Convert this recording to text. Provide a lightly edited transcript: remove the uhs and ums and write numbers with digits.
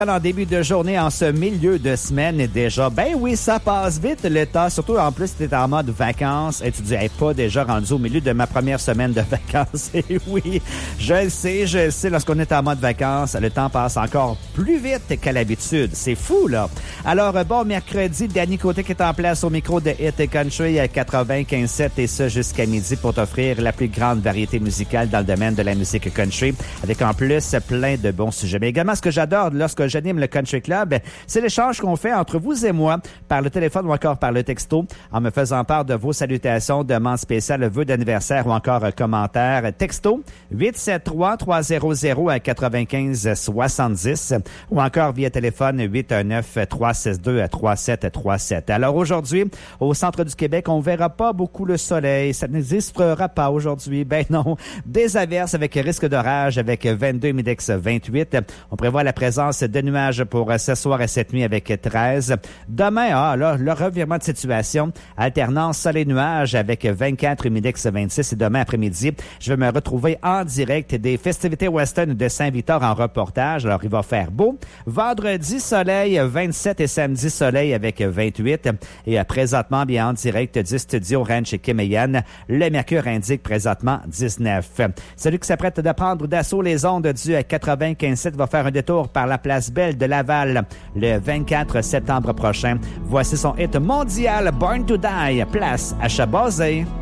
En début de journée, en ce milieu de semaine déjà, ben oui, ça passe vite le temps, surtout en plus tu es en mode vacances et tu dis, hey, pas déjà rendu au milieu de ma première semaine de vacances. Et oui, je le sais, lorsqu'on est en mode vacances, le temps passe encore plus vite qu'à l'habitude. C'est fou, là. Alors, bon, mercredi, Danny Côté qui est en place au micro de Hit Country à 95.7 et ça jusqu'à midi pour t'offrir la plus grande variété musicale dans le domaine de la musique country, avec en plus plein de bons sujets. Mais également, ce que j'adore lorsque j'anime le Country Club, c'est l'échange qu'on fait entre vous et moi par le téléphone ou encore par le texto en me faisant part de vos salutations, demandes spéciales, vœux d'anniversaire ou encore commentaires. Texto 873-300-9570 ou encore via téléphone 819-362-3737. Alors aujourd'hui, au centre du Québec, on verra pas beaucoup le soleil. Ça n'existera pas aujourd'hui. Ben non. Des averses avec risque d'orage avec 22 Midex 28. On prévoit la présence de nuages pour ce soir et cette nuit avec 13. Demain, là, le revirement de situation, alternance soleil-nuages avec 24 Midex 26. Et demain après-midi, je vais me retrouver en direct des festivités western de Saint-Victor en reportage. Alors, il va faire beau. Vendredi, soleil, 27 et samedi, soleil avec 28. Et présentement, bien en direct du studio Ranch Kemeyan, le mercure indique présentement 19. Celui qui s'apprête de prendre d'assaut les ondes du 95.7 va faire un détour par la place Belle de Laval le 24 septembre prochain. Voici son hit mondial Born to Die, place à Chabazé.